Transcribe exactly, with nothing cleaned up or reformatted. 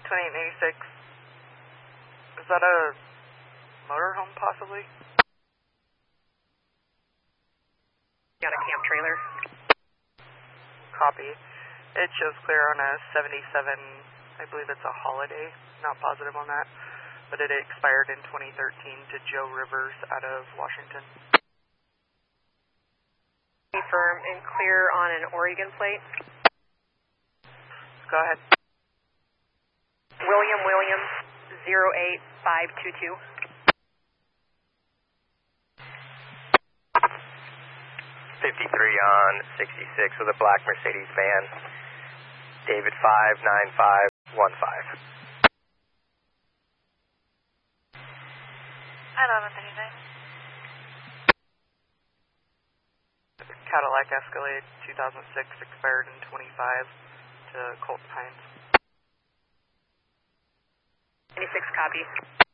twenty-eight eighty-six. Is that a motorhome, possibly? Got a camp trailer. Copy. It shows clear on a seventy-seven, I believe it's a Holiday, not positive on that, but it expired in twenty thirteen to Joe Rivers out of Washington. Firm and clear on an Oregon plate. Go ahead. William Williams, zero eight five two two. fifty-three on sixty-six with a black Mercedes van. David five nine five one five. I don't have anything. Cadillac Escalade two thousand six expired in twenty-five to Colton Hines. ninety-six copy.